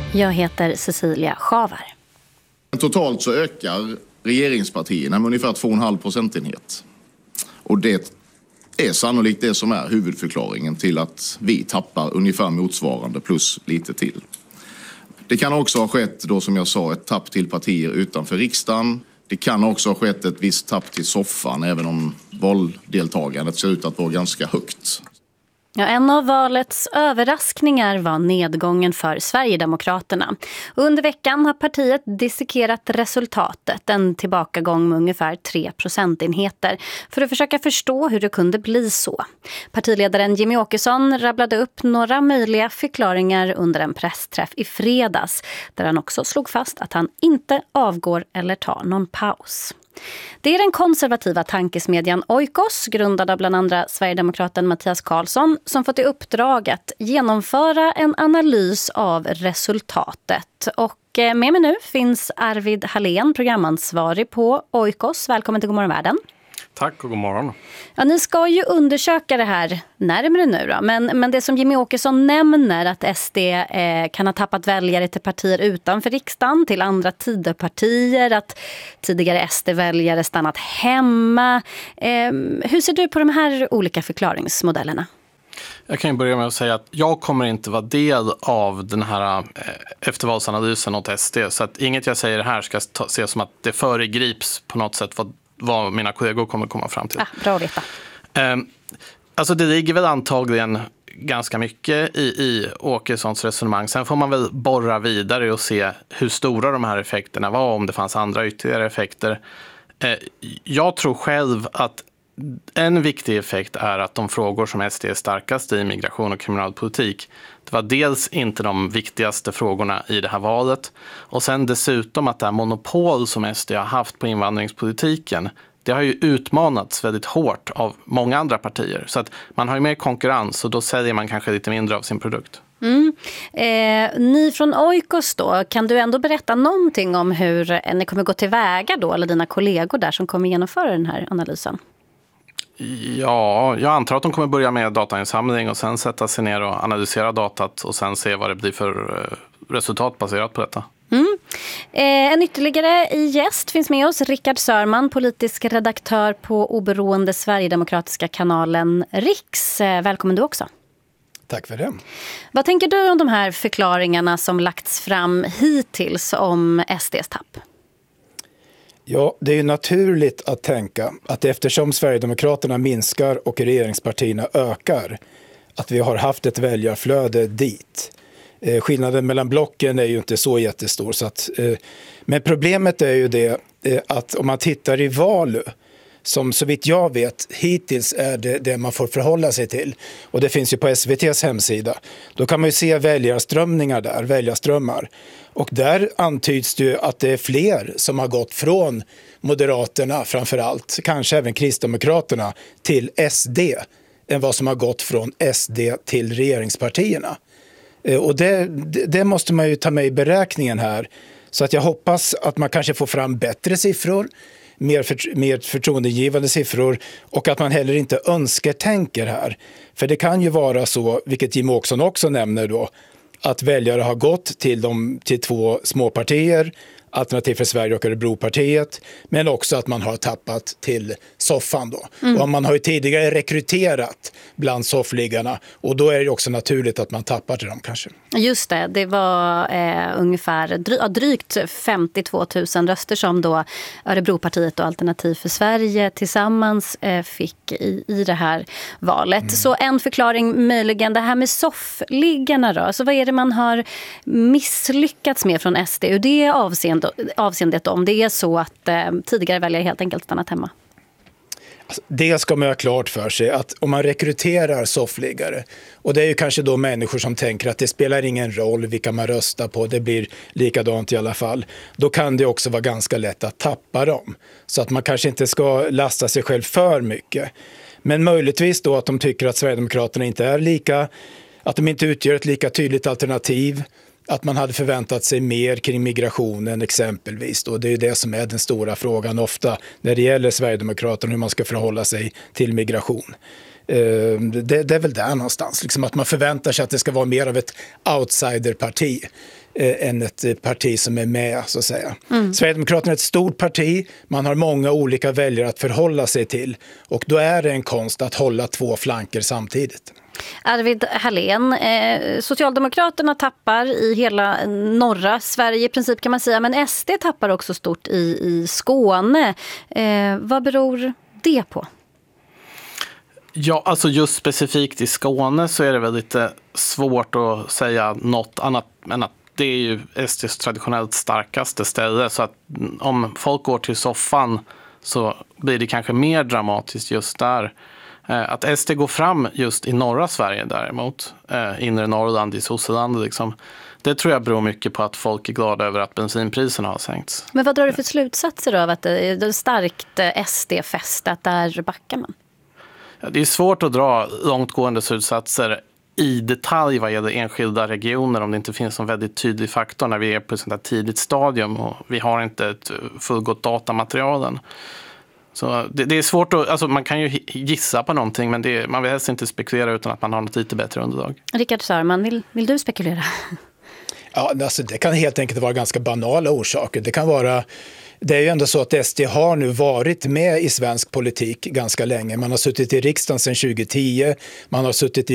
Jag heter Cecilia Schavar. Totalt så ökar regeringspartierna med ungefär 2,5 procentenhet. Och det är sannolikt det som är huvudförklaringen till att vi tappar ungefär motsvarande plus lite till. Det kan också ha skett, då som jag sa, ett tapp till partier utanför riksdagen. Det kan också ha skett ett visst tapp till soffan, även om valdeltagandet ser ut att vara ganska högt. Ja, en av valets överraskningar var nedgången för Sverigedemokraterna. Under veckan har partiet dissekerat resultatet, en tillbakagång med ungefär 3 procentenheter, för att försöka förstå hur det kunde bli så. Partiledaren Jimmie Åkesson rabblade upp några möjliga förklaringar under en pressträff i fredags, där han också slog fast att han inte avgår eller tar någon paus. Det är den konservativa tankesmedjan Oikos, grundad av bland andra Sverigedemokraten Mattias Karlsson, som fått i uppdrag att genomföra en analys av resultatet. Och med mig nu finns Arvid Hallén, programansvarig på Oikos. Välkommen till Godmorgon Världen. Tack och god morgon. Ja, ni ska ju undersöka det här närmare nu då. Men det som Jimmie Åkesson nämner, att SD kan ha tappat väljare till partier utanför riksdagen, till andra Tidöpartier, att tidigare SD-väljare stannat hemma. Hur ser du på de här olika förklaringsmodellerna? Jag kan ju börja med att säga att jag kommer inte vara del av den här eftervalsanalysen åt SD. Så att inget jag säger här ska ses som att det föregrips på något sätt vad mina kollegor kommer komma fram till. Bra att veta. Alltså det ligger väl antagligen ganska mycket i Åkessons resonemang. Sen får man väl borra vidare och se hur stora de här effekterna var, om det fanns andra ytterligare effekter. Jag tror själv att en viktig effekt är att de frågor som SD är starkast i, migration och kriminalpolitik, det var dels inte de viktigaste frågorna i det här valet, och sen dessutom att det här monopol som SD har haft på invandringspolitiken, det har ju utmanats väldigt hårt av många andra partier. Så att man har ju mer konkurrens och då säljer man kanske lite mindre av sin produkt. Ni från Oikos då, kan du ändå berätta någonting om hur ni kommer gå tillväga då, eller dina kollegor där som kommer genomföra den här analysen? Ja, jag antar att de kommer börja med datainsamling och sen sätta sig ner och analysera datat och sen se vad det blir för resultat baserat på detta. En ytterligare gäst finns med oss, Rickard Sörman, politisk redaktör på oberoende Sverigedemokratiska kanalen Riks. Välkommen du också. Tack för det. Vad tänker du om de här förklaringarna som lagts fram hittills om SDs tapp? Ja, det är ju naturligt att tänka att eftersom Sverigedemokraterna minskar och regeringspartierna ökar, att vi har haft ett väljarflöde dit. Skillnaden mellan blocken är ju inte så jättestor. Men problemet är ju det att om man tittar i Valu, som så vitt jag vet hittills är det man får förhålla sig till, och det finns ju på SVT:s hemsida, då kan man ju se väljarströmningar där, väljarströmmar. Och där antyds det ju att det är fler som har gått från Moderaterna framförallt, kanske även Kristdemokraterna, till SD än vad som har gått från SD till regeringspartierna. Och det måste man ju ta med i beräkningen här. Så att jag hoppas att man kanske får fram bättre siffror, mer förtroendegivande siffror, och att man heller inte önsketänker här. För det kan ju vara så, vilket Jimmie Åkesson också nämner då, att väljare har gått till 2 småpartier, Alternativ för Sverige och Örebropartiet, men också att man har tappat till soffan då. Och man har ju tidigare rekryterat bland soffliggarna, och då är det också naturligt att man tappar till dem kanske. Just det, det var ungefär drygt 52 000 röster som då Örebropartiet och Alternativ för Sverige tillsammans fick i det här valet. Så en förklaring möjligen, det här med soffliggarna då. Så vad är det man har misslyckats med från SD? Hur det är avseendet om det är så att tidigare väljare helt enkelt stannat hemma? Det ska man ha klart för sig, att om man rekryterar soffliggare, och det är ju kanske då människor som tänker att det spelar ingen roll vilka man röstar på, det blir likadant i alla fall, då kan det också vara ganska lätt att tappa dem. Så att man kanske inte ska lasta sig själv för mycket. Men möjligtvis då att de tycker att Sverigedemokraterna inte är att de inte utgör ett lika tydligt alternativ, att man hade förväntat sig mer kring migrationen exempelvis. Och det är det som är den stora frågan ofta när det gäller Sverigedemokraterna, hur man ska förhålla sig till migration. Det är väl där någonstans. Liksom att man förväntar sig att det ska vara mer av ett outsiderparti än ett parti som är med, så att säga. Sverigedemokraterna är ett stort parti. Man har många olika väljare att förhålla sig till. Och då är det en konst att hålla två flanker samtidigt. Arvid Hallén, Socialdemokraterna tappar i hela norra Sverige i princip kan man säga, men SD tappar också stort i Skåne. Vad beror det på? Ja, alltså just specifikt i Skåne så är det väl lite svårt att säga något annat än att det är ju SDs traditionellt starkaste ställe, så att om folk går till soffan så blir det kanske mer dramatiskt just där. Att SD går fram just i norra Sverige däremot, inre Norrland, i Sosseland liksom, det tror jag beror mycket på att folk är glada över att bensinpriserna har sänkts. Men vad drar du för slutsatser av att det är starkt SD-fästat, där backar man? Ja, det är svårt att dra långtgående slutsatser i detalj vad gäller enskilda regioner om det inte finns en väldigt tydlig faktor när vi är på ett sånt här tidigt stadium och vi har inte ett fullgott datamaterialen. Så det är svårt att, alltså man kan ju gissa på någonting, men man vill helst inte spekulera utan att man har något lite bättre underlag. Rickard Sörman, vill du spekulera? Ja, alltså det kan helt enkelt vara ganska banala orsaker. Det är ju ändå så att SD har nu varit med i svensk politik ganska länge. Man har suttit i riksdagen sedan 2010, man har suttit i